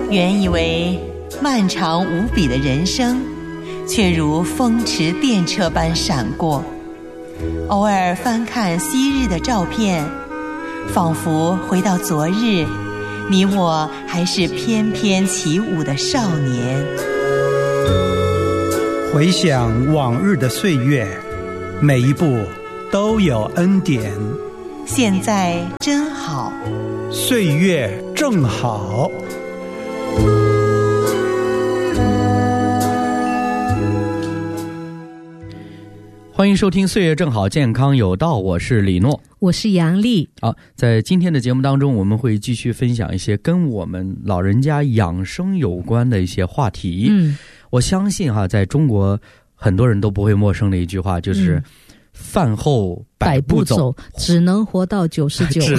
原以为漫长无比的人生，却如风驰电掣般闪过。偶尔翻看昔日的照片，仿佛回到昨日，你我还是翩翩起舞的少年。 回想往日的岁月，每一步都有恩典。 现在真好， 岁月正好。 欢迎收听岁月正好健康有道，我是李诺， 我是杨丽。 好，在今天的节目当中，我们会继续分享一些跟我们老人家养生有关的一些话题。我相信在中国很多人都不会陌生的一句话，就是饭后百步走， 只能活到99。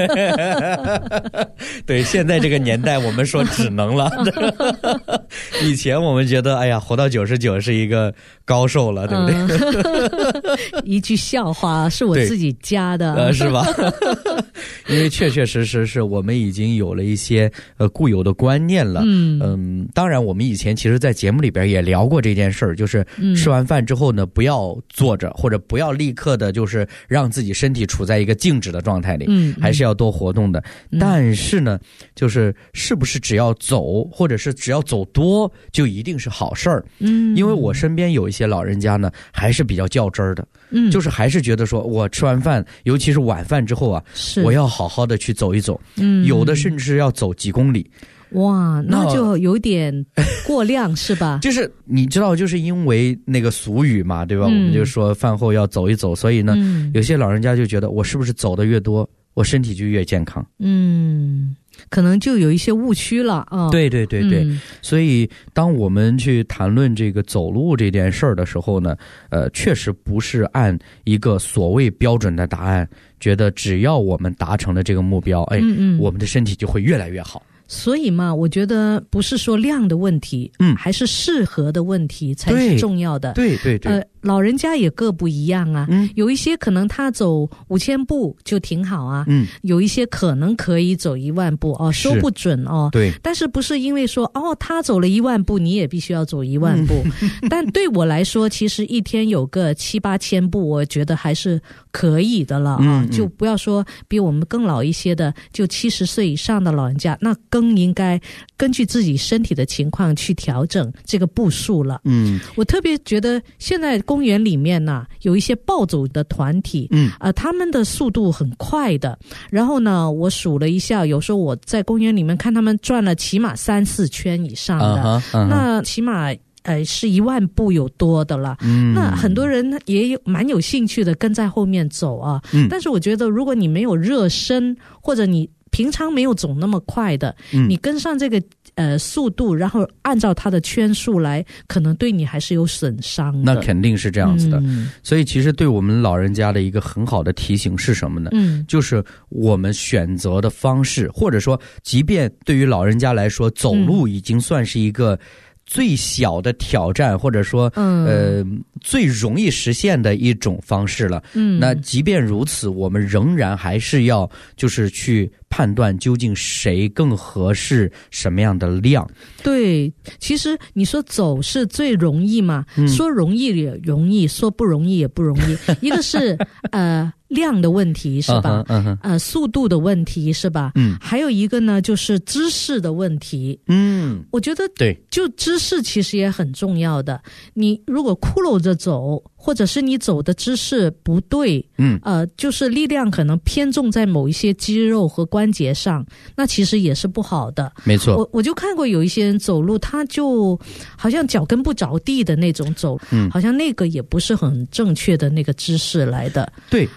对，现在这个年代我们说只能了。以前我们觉得活到99是一个高寿了，对不对？ 一句笑话是我自己加的， 是吧？因为确确实实是我们已经有了一些固有的观念了。当然我们以前其实在节目里边也聊过这件事儿，就是吃完饭之后呢，不要坐着，或者不要立刻的就是让自己身体处在一个静止的状态里，还是要多活动的。但是呢，就是是不是只要走，或者是只要走多就一定是好事儿？因为我身边有一些老人家呢，还是比较较真儿的，就是还是觉得说我吃完饭，尤其是晚饭之后啊，我要好好的去走一走，有的甚至要走几公里。 哇，那就有点过量是吧？ 就是你知道，就是因为那个俗语嘛，对吧？我们就说饭后要走一走，所以呢，有些老人家就觉得我是不是走的越多，我身体就越健康。 可能就有一些误区了啊。 对对对对，所以当我们去谈论这个走路这件事儿的时候呢，确实不是按一个所谓标准的答案，觉得只要我们达成了这个目标，我们的身体就会越来越好。 所以嘛，我觉得不是说量的问题，还是适合的问题才是重要的。 对对对。 老人家也各不一样啊，有一些可能他走5000步就挺好啊，有一些可能可以走10000步哦，说不准哦。 对。 但是不是因为说他走了10000步，你也必须要走10000步？但对我来说，其实一天有个7-8千步，我觉得还是可以的了啊。就不要说比我们更老一些的，就70岁以上的老人家，那更应该根据自己身体的情况去调整这个步数了。我特别觉得现在公园里面呢，有一些暴走的团体，他们的速度很快的。然后呢，我数了一下，有时候我在公园里面看他们转了起码3-4圈以上的，那起码是10000步有多的了。那很多人也蛮有兴趣的跟在后面走啊。但是我觉得如果你没有热身，或者你平常没有走那么快的，你跟上这个速度，然后按照它的圈数来，可能对你还是有损伤的。 那肯定是这样子的。所以其实对我们老人家的一个很好的提醒是什么呢？就是我们选择的方式，或者说即便对于老人家来说，走路已经算是一个最小的挑战，或者说最容易实现的一种方式了。那即便如此，我们仍然还是要就是去判断究竟谁更合适什么样的量。 对，其实你说走是最容易嘛，说容易也容易，说不容易也不容易。一个是量的问题是吧？速度的问题是吧？还有一个呢，就是姿势的问题。我觉得对，就姿势其实也很重要的。你如果佝偻着走，或者是你走的姿势不对，就是力量可能偏重在某一些肌肉和关节上，那其实也是不好的。 没错， 我就看过有一些人走路，他就好像脚跟不着地的那种走，好像那个也不是很正确的那个姿势来的。 对。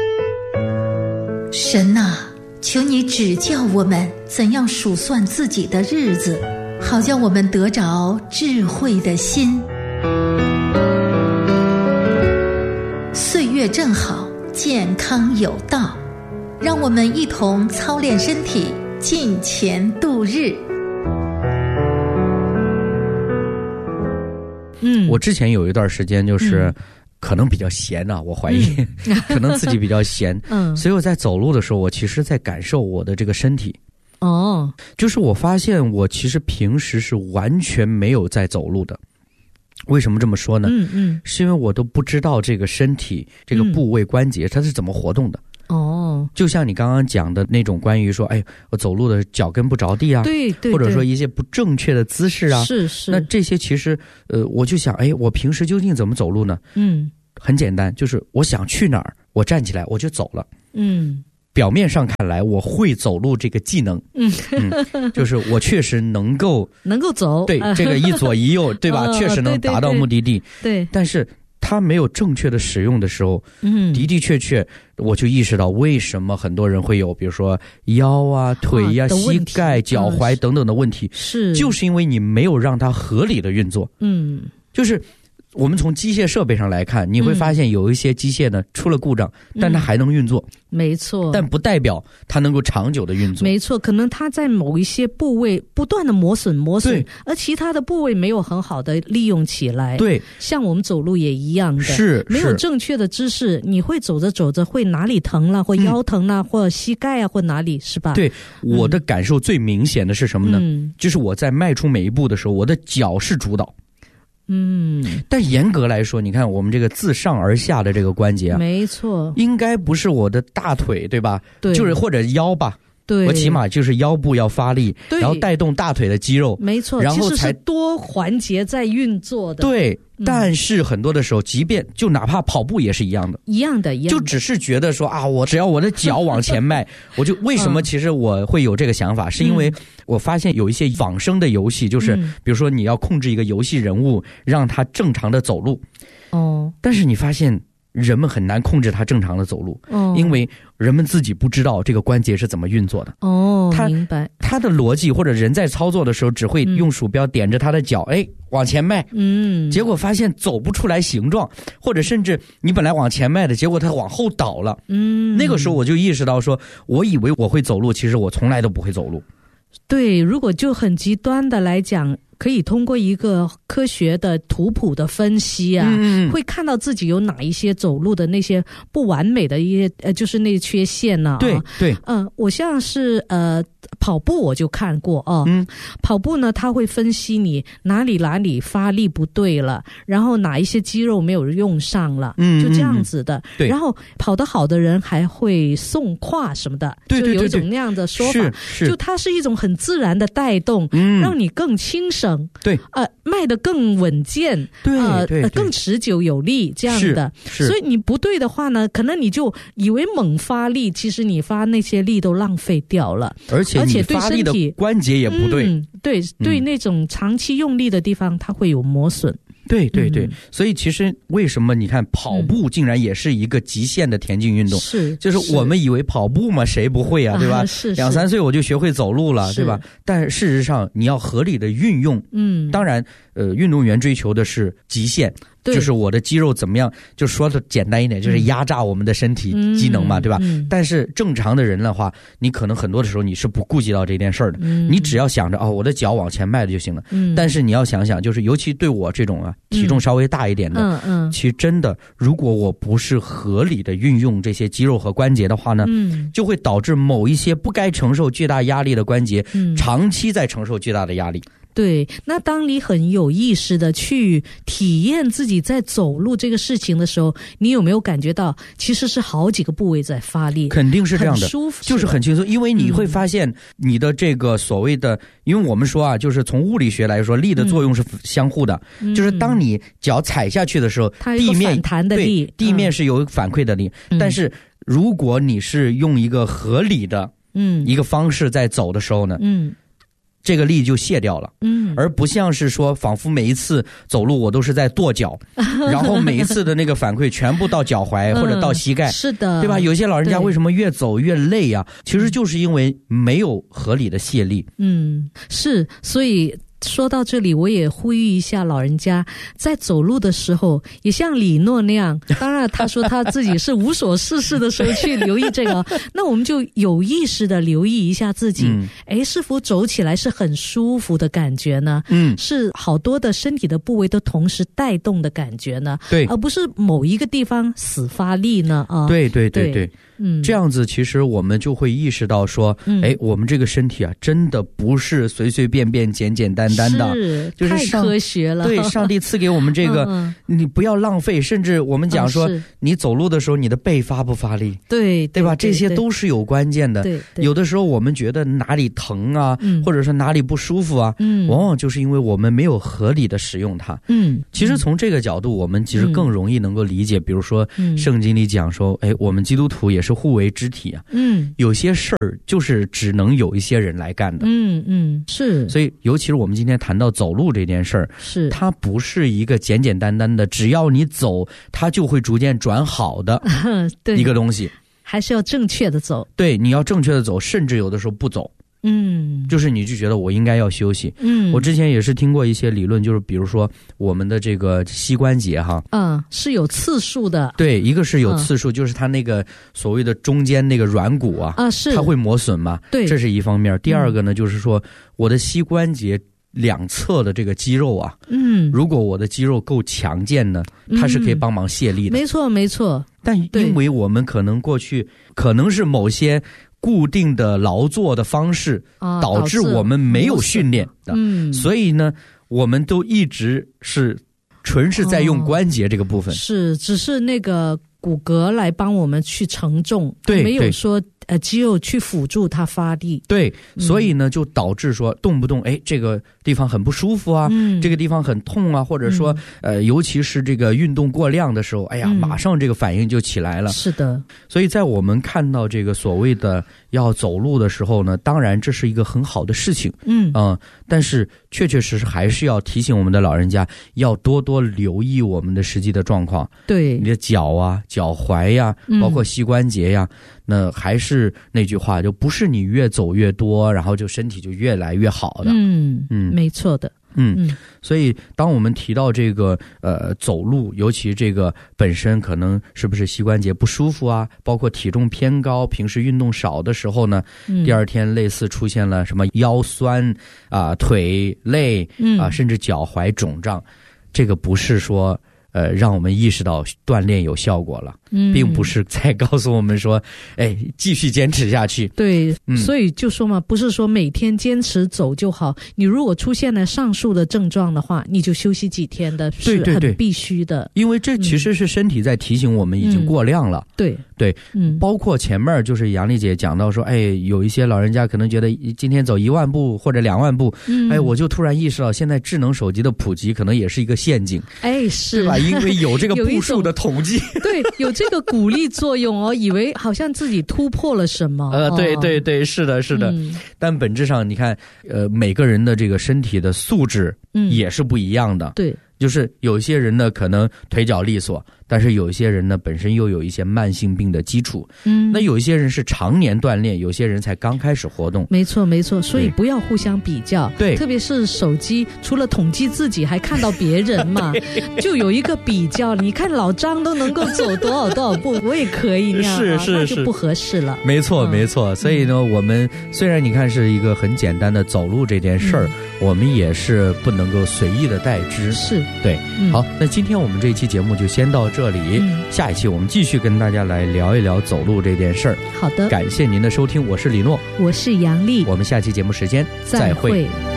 神啊，求你指教我们怎样数算自己的日子，好叫我们得着智慧的心。岁月正好，健康有道，让我们一同操练身体，尽前度日。 我之前有一段时间就是可能比较闲啊，我怀疑可能自己比较闲，所以我在走路的时候，我其实在感受我的这个身体。 哦， 就是我发现我其实平时是完全没有在走路的。为什么这么说呢？是因为我都不知道这个身体这个部位关节它是怎么活动的。 哦， 就像你刚刚讲的那种关于说，哎，我走路的脚跟不着地啊， 对， 或者说一些不正确的姿势啊， 是。 那这些其实，我就想，哎，我平时究竟怎么走路呢？很简单，就是我想去哪儿，我站起来我就走了。表面上看来我会走路这个技能，就是我确实能够走， 对，这个一左一右，对吧？确实能达到目的地。 对， 但是它没有正确的使用的时候，的确，我就意识到为什么很多人会有，比如说腰啊、腿啊、膝盖、脚踝等等的问题，就是因为你没有让它合理的运作。就是我们从机械设备上来看，你会发现有一些机械呢出了故障，但它还能运作， 没错， 但不代表它能够长久的运作。 没错，可能它在某一些部位不断的磨损，而其他的部位没有很好的利用起来。 对， 像我们走路也一样的， 是没有正确的姿势，你会走着走着会哪里疼了，或腰疼了，或膝盖啊，或哪里，是吧？ 对，我的感受最明显的是什么呢？就是我在迈出每一步的时候，我的脚是主导。但严格来说，你看我们这个自上而下的这个关节啊， 没错， 应该不是我的大腿，对吧？ 对， 就是或者腰吧。对，我起码就是腰部要发力，然后带动大腿的肌肉， 没错， 然后才其实是多环节在运作的。 对，但是很多的时候，即便就哪怕跑步也是一样的，就只是觉得说啊，我只要我的脚往前迈，我就为什么其实我会有这个想法，是因为我发现有一些仿生的游戏，就是比如说你要控制一个游戏人物，让他正常的走路，但是你发现人们很难控制他正常的走路，因为人们自己不知道这个关节是怎么运作的。 明白。 他的逻辑或者人在操作的时候，只会用鼠标点着他的脚，哎，往前迈，结果发现走不出来形状，或者甚至你本来往前迈的，结果他往后倒了。那个时候我就意识到说，我以为我会走路，其实我从来都不会走路。 对，如果就很极端的来讲，可以通过一个科学的图谱的分析啊，会看到自己有哪一些走路的那些不完美的一些就是那些缺陷呢。 对， 我像是跑步我就看过跑步呢，它会分析你哪里发力不对了，然后哪一些肌肉没有用上了，就这样子的。 对， 然后跑得好的人还会送胯什么的， 对， 就有一种那样的说法，就它是一种很自然的带动，让你更轻省。 对， 迈得更稳健， 对， 更持久有力这样的。所以你不对的话呢，可能你就以为猛发力，其实你发那些力都浪费掉了， 而且你发力的关节也不对。 对，那种长期用力的地方，它会有磨损。 对，所以其实为什么你看跑步竟然也是一个极限的田径运动？就是我们以为跑步嘛，谁不会啊，对吧？2、3岁我就学会走路了，对吧？但事实上你要合理的运用，当然，运动员追求的是极限。就是我的肌肉怎么样，就说的简单一点，就是压榨我们的身体机能嘛，对吧？但是正常的人的话，你可能很多的时候你是不顾及到这件事儿的，你只要想着我的脚往前迈了就行了。但是你要想想，就是尤其对我这种体重稍微大一点的，其实真的，如果我不是合理的运用这些肌肉和关节的话呢，就会导致某一些不该承受巨大压力的关节，长期在承受巨大的压力。 对，那当你很有意识的去体验自己在走路这个事情的时候，你有没有感觉到其实是好几个部位在发力？ 肯定是这样的， 很舒服， 就是很轻松。因为你会发现你的这个所谓的，因为我们说就是从物理学来说，力的作用是相互的，就是当你脚踩下去的时候，地面反弹的力， 对，地面是有反馈的力，但是如果你是用一个合理的一个方式在走的时候呢，这个力就卸掉了，而不像是说仿佛每一次走路我都是在跺脚，然后每一次的那个反馈全部到脚踝或者到膝盖， 是的， 对吧？有些老人家为什么越走越累啊？其实就是因为没有合理的卸力。 是，所以说到这里，我也呼吁一下老人家，在走路的时候也像李诺那样，当然他说他自己是无所事事的时候去留意这个那我们就有意识的留意一下自己，是否走起来是很舒服的感觉呢？是好多的身体的部位都同时带动的感觉呢？ 对， 而不是某一个地方死发力呢？ 对，这样子其实我们就会意识到说，我们这个身体啊，真的不是随随便便简简单单的，就是太科学了。 对，上帝赐给我们这个你不要浪费，甚至我们讲说你走路的时候你的背发不发力，对吧？这些都是有关键的。有的时候我们觉得哪里疼啊，或者说哪里不舒服啊，往往就是因为我们没有合理的使用它。其实从这个角度我们其实更容易能够理解，比如说圣经里讲说，我们基督徒也是互为肢体啊，有些事儿就是只能有一些人来干的， 是。 所以尤其是我们今天谈到走路这件事儿，是它不是一个简简单单的只要你走它就会逐渐转好的一个东西， 还是要正确的走。 对，你要正确的走，甚至有的时候不走，就是你就觉得我应该要休息。我之前也是听过一些理论，就是比如说我们的这个膝关节哈， 是有次数的。 对，一个是有次数，就是它那个所谓的中间那个软骨啊，是它会磨损嘛，对，这是一方面。第二个呢，就是说我的膝关节两侧的这个肌肉啊，如果我的肌肉够强健呢，它是可以帮忙卸力的。 没错没错。 但因为我们可能过去可能是某些固定的劳作的方式，导致我们没有训练的，所以呢我们都一直是纯是在用关节这个部分， 是只是那个骨骼来帮我们去承重，对，没有说肌肉去辅助它发力。 对，所以呢就导致说动不动这个地方很不舒服啊，这个地方很痛啊，或者说尤其是这个运动过量的时候，马上这个反应就起来了。 是的。 所以在我们看到这个所谓的要走路的时候呢，当然这是一个很好的事情，但是确确实实还是要提醒我们的老人家要多多留意我们的实际的状况。对，你的脚啊、脚踝呀，包括膝关节呀，那还是那句话，就不是你越走越多，然后就身体就越来越好的。 没错的。 所以当我们提到这个走路，尤其这个本身可能是不是膝关节不舒服啊，包括体重偏高，平时运动少的时候呢，第二天类似出现了什么腰酸啊、腿累啊，甚至脚踝肿胀，这个不是说让我们意识到锻炼有效果了，并不是在告诉我们说继续坚持下去。 对，所以就说嘛，不是说每天坚持走就好，你如果出现了上述的症状的话，你就休息几天的，是很必须的。 因为这其实是身体在提醒我们已经过量了。对，包括前面就是杨丽姐讲到说，有一些老人家可能觉得今天走1万步或者2万步，我就突然意识到现在智能手机的普及可能也是一个陷阱。 是， 对吧？因为有这个步数的统计， 对，有这个鼓励作用以为好像自己突破了什么。 对，是的。但本质上你看，每个人的这个身体的素质也是不一样的。对，就是有些人呢可能腿脚利索，但是有一些人呢本身又有一些慢性病的基础。那有一些人是常年锻炼，有些人才刚开始活动。 没错，所以不要互相比较。对，特别是手机，除了统计自己，还看到别人嘛，就有一个比较。你看老张都能够走多少步，我也可以那样，那就不合适了。没错。 所以呢，我们虽然你看是一个很简单的走路这件事儿，我们也是不能够随意的代之。是，对。好，那今天我们这一期节目就先到这里，下一期我们继续跟大家来聊一聊走路这件事儿。 好的， 感谢您的收听，我是李诺， 我是杨丽， 我们下期节目时间再会。